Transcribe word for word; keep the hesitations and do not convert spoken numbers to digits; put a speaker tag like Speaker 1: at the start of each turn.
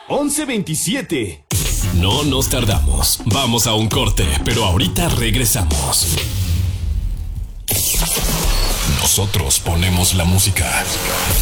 Speaker 1: once veintisiete.
Speaker 2: No nos tardamos. Vamos a un corte, pero ahorita regresamos. Nosotros ponemos la música.